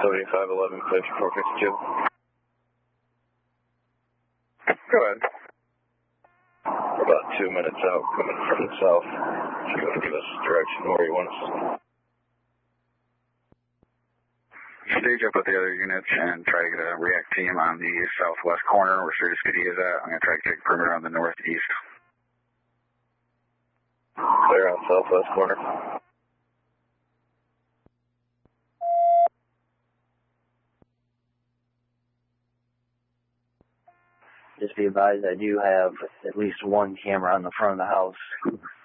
7511, clear for 452. Go ahead. We're about 2 minutes out, coming from the south. If you want to give us direction where you want us. Stage up with the other units and try to get a react team on the southwest corner where Sturgis PD is at. I'm going to try to take perimeter on the northeast. Clear on southwest corner. Just be advised, I do have at least one camera on the front of the house